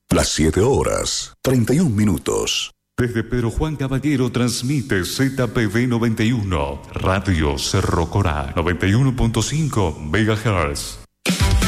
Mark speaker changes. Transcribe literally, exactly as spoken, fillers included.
Speaker 1: Las siete horas, treinta y un minutos.
Speaker 2: Desde Pedro Juan Caballero transmite Z P V noventa y uno, Radio Cerro Corá, noventa y uno punto cinco megahertz.